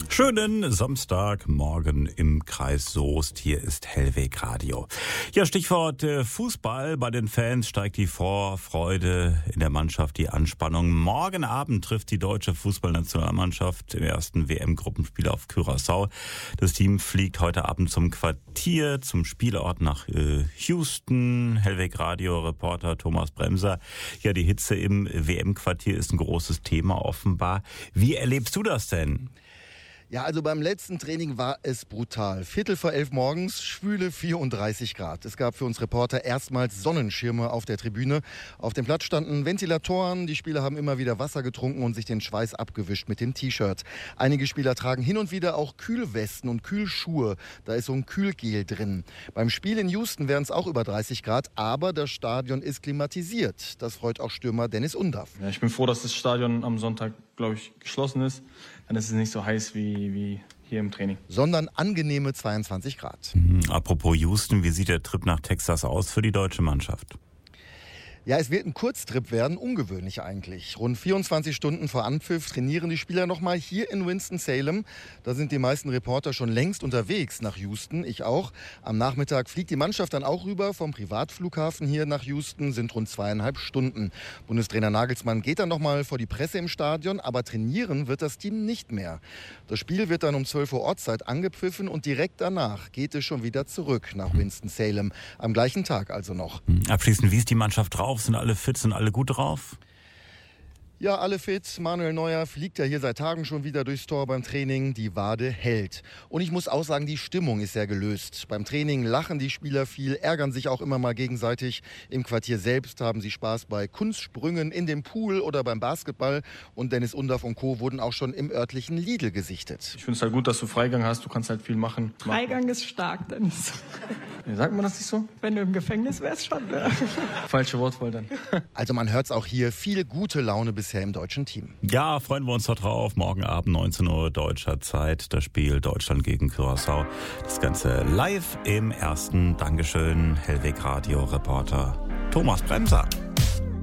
Schönen Samstagmorgen im Kreis Soest. Hier ist Hellweg Radio. Ja, Stichwort Fußball. Bei den Fans steigt die Vorfreude, in der Mannschaft die Anspannung. Morgen Abend trifft die deutsche Fußballnationalmannschaft im ersten WM-Gruppenspiel auf Curaçao. Das Team fliegt heute Abend zum Quartier, zum Spielort nach Houston. Hellweg Radio Reporter Thomas Bremser. Ja, die Hitze im WM-Quartier ist ein großes Thema offenbar. Wie erlebst du das denn? Ja, also beim letzten Training war es brutal. 11:15 morgens, schwüle 34 Grad. Es gab für uns Reporter erstmals Sonnenschirme auf der Tribüne. Auf dem Platz standen Ventilatoren. Die Spieler haben immer wieder Wasser getrunken und sich den Schweiß abgewischt mit dem T-Shirt. Einige Spieler tragen hin und wieder auch Kühlwesten und Kühlschuhe. Da ist so ein Kühlgel drin. Beim Spiel in Houston wären es auch über 30 Grad, aber das Stadion ist klimatisiert. Das freut auch Stürmer Dennis Undaff. Ja, ich bin froh, dass das Stadion am Sonntag, glaube ich, geschlossen ist. Dann ist es nicht so heiß wie hier im Training. Sondern angenehme 22 Grad. Apropos Houston, wie sieht der Trip nach Texas aus für die deutsche Mannschaft? Ja, es wird ein Kurztrip werden, ungewöhnlich eigentlich. Rund 24 Stunden vor Anpfiff trainieren die Spieler nochmal hier in Winston-Salem. Da sind die meisten Reporter schon längst unterwegs nach Houston, ich auch. Am Nachmittag fliegt die Mannschaft dann auch rüber vom Privatflughafen hier nach Houston, sind rund 2,5 Stunden. Bundestrainer Nagelsmann geht dann nochmal vor die Presse im Stadion, aber trainieren wird das Team nicht mehr. Das Spiel wird dann um 12 Uhr Ortszeit angepfiffen und direkt danach geht es schon wieder zurück nach Winston-Salem. Am gleichen Tag also noch. Abschließend, wie ist die Mannschaft drauf? Sind alle fit, sind alle gut drauf? Ja, alle fit. Manuel Neuer fliegt ja hier seit Tagen schon wieder durchs Tor beim Training. Die Wade hält. Und ich muss auch sagen, die Stimmung ist sehr gelöst. Beim Training lachen die Spieler viel, ärgern sich auch immer mal gegenseitig. Im Quartier selbst haben sie Spaß bei Kunstsprüngen in dem Pool oder beim Basketball. Und Dennis Undaff und Co. wurden auch schon im örtlichen Lidl gesichtet. Ich finde es halt gut, dass du Freigang hast. Du kannst halt viel machen. Freigang ist stark, Dennis. Sagt man das nicht so? Wenn du im Gefängnis wärst, schon. Ja. Falsche Wortwahl dann. Also man hört es auch hier. Viel gute Laune bisher im deutschen Team. Ja, freuen wir uns doch drauf. Morgen Abend 19 Uhr deutscher Zeit. Das Spiel Deutschland gegen Curaçao. Das Ganze live im Ersten. Dankeschön, Hellweg Radio Reporter Thomas Bremser.